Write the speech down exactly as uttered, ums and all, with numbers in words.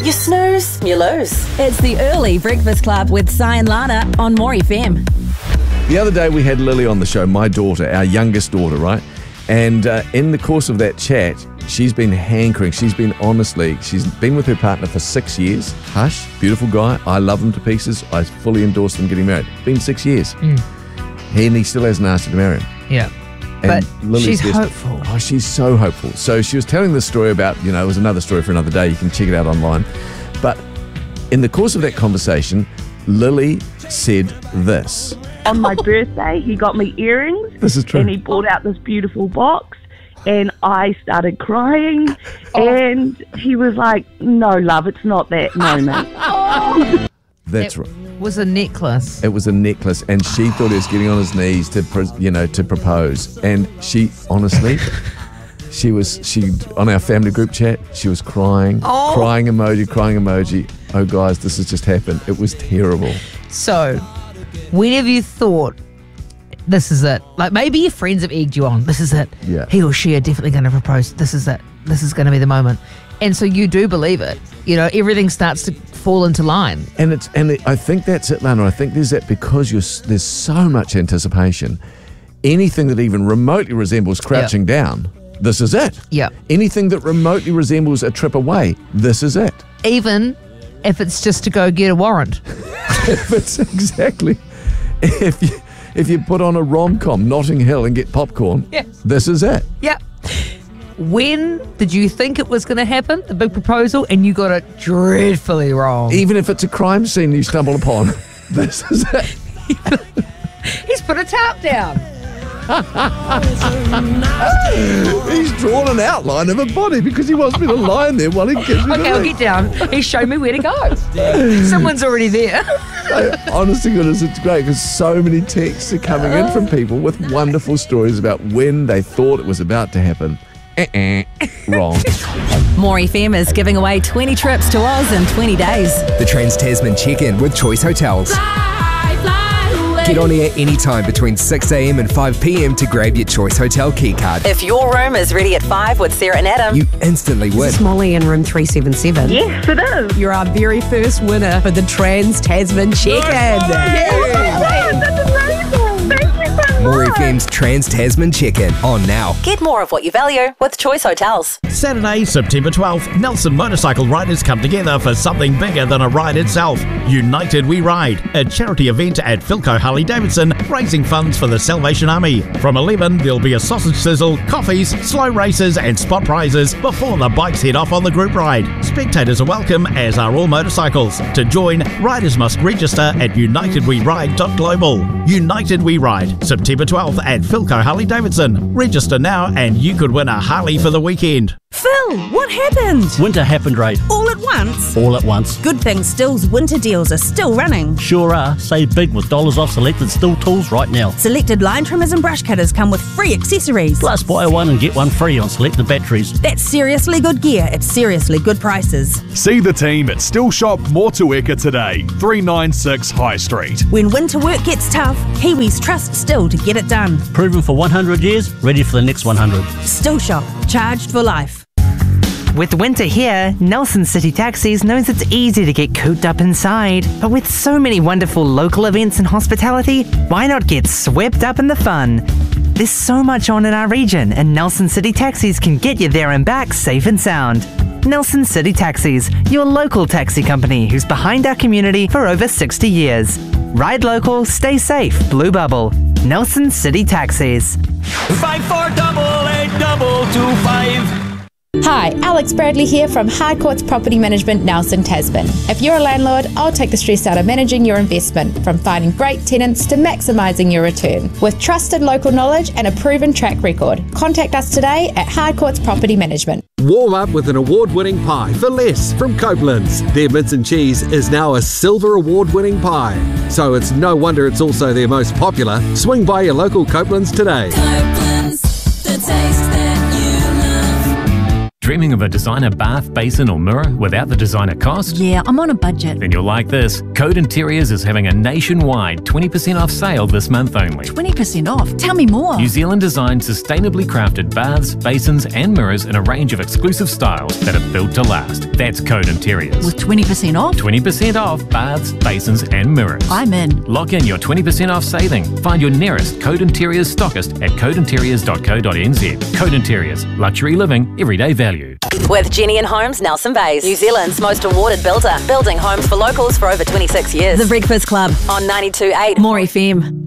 You snooze, you lose. It's the Early Breakfast Club with Si and Lana on More F M. The other day we had Lily on the show, my daughter, our youngest daughter, right? And uh, in the course of that chat, she's been hankering. She's been honestly, she's been with her partner for six years. Hush, beautiful guy. I love him to pieces. I fully endorse them getting married. Been six years. Mm. He, and he still hasn't asked her to marry him. Yeah. And But Lily's she's desperate. hopeful. Oh, she's so hopeful. So she was telling this story about, you know, it was another story for another day. You can check it out online. But in the course of that conversation, Lily said this. On my birthday, he got me earrings. This is true. And he brought out this beautiful box. And I started crying. Oh. And he was like, no, love, it's not that moment. That's It right. was a necklace. It was a necklace, and she thought he was getting on his knees to, pro- you know, to propose. And she, honestly, she was, she on our family group chat, she was crying, Oh. crying emoji, crying emoji. Oh, guys, this has just happened. It was terrible. So, when have you thought, this is it? Like, maybe your friends have egged you on. This is it. Yeah. He or she are definitely going to propose. This is it. This is going to be the moment. And so you do believe it. You know, everything starts to fall into line. And it's, and it, I think that's it, Lana. I think there's that because you're, s- there's so much anticipation. Anything that even remotely resembles crouching down, this is it. Yeah. Anything that remotely resembles a trip away, this is it. Even if it's just to go get a warrant. If it's exactly, if you if you put on a rom-com, Notting Hill, and get popcorn, Yeah. this is it. Yeah. When did you think it was going to happen, the big proposal, and you got it dreadfully wrong? Even if it's a crime scene you stumble upon, this is it. He's put a tarp down. He's drawn an outline of a body because he wants me to lie in there while he gives me Okay, the I'll ring. get down. He's shown me where to go. Someone's already there. So, honest to goodness, it's great because so many texts are coming in from people with wonderful stories about when they thought it was about to happen. Uh-uh. Wrong. More F M is giving away twenty trips to Oz in twenty days. The Trans Tasman check-in with Choice Hotels. Get on air anytime between six a.m. and five p.m. to grab your Choice Hotel key card. If your room is ready at five with Sarah and Adam, You instantly win. Molly in room three seven seven. Yes, it is. You're our very first winner for the Trans Tasman check-in. That's amazing. Thank you so much. More F M's Trans Tasman check-in on now. get more of what you value with Choice Hotels. Saturday, September twelfth, Nelson motorcycle riders come together for something bigger than a ride itself. United We Ride, a charity event at Philco Harley-Davidson, raising funds for the Salvation Army. From eleven, there'll be a sausage sizzle, coffees, slow races and spot prizes before the bikes head off on the group ride. Spectators are welcome, as are all motorcycles. To join, riders must register at united we ride dot global. United We Ride, September twelfth at Philco Harley-Davidson. Register now and you could win a Harley for the weekend. Phil, what happened? Winter happened, Ray. All at once? All at once. Good thing Still's winter deals are still running. Sure are. Save big with dollars off selected Still tools right now. Selected line trimmers and brush cutters come with free accessories. Plus buy one and get one free on selected batteries. That's seriously good gear at seriously good prices. See the team at Still Shop Motueka today, three ninety-six High Street. When winter work gets tough, Kiwis trust Still to get it done. Proven for one hundred years, ready for the next one hundred. Still Shop, charged for life. With winter here, Nelson City Taxis knows it's easy to get cooped up inside. But with so many wonderful local events and hospitality, why not get swept up in the fun? There's so much on in our region, and Nelson City Taxis can get you there and back safe and sound. Nelson City Taxis, your local taxi company who's behind our community for over sixty years. Ride local, stay safe, Blue Bubble. Nelson City Taxis. Five four double eight double two five. Hi, Alex Bradley here from High Courts Property Management, Nelson, Tasman. If you're a landlord, I'll take the stress out of managing your investment, from finding great tenants to maximising your return. With trusted local knowledge and a proven track record, contact us today at High Courts Property Management. Warm up with an award-winning pie for less from Copeland's. Their mince and cheese is now a silver award-winning pie, so it's no wonder it's also their most popular. Swing by your local Copeland's today. Copeland's, the taste that you love. Dreaming of a designer bath, basin or mirror without the designer cost? Yeah, I'm on a budget. Then you'll like this. Code Interiors is having a nationwide twenty percent off sale this month only. twenty percent off? Tell me more. New Zealand designed sustainably crafted baths, basins and mirrors in a range of exclusive styles that are built to last. That's Code Interiors. With twenty percent off? twenty percent off baths, basins and mirrors. I'm in. Lock in your twenty percent off saving. Find your nearest Code Interiors stockist at code interiors dot co dot n z. Code Interiors. Luxury living, everyday value. With Jenny and Homes, Nelson Bays, New Zealand's most awarded builder, building homes for locals for over twenty-six years. The Breakfast Club on ninety-two point eight More F M.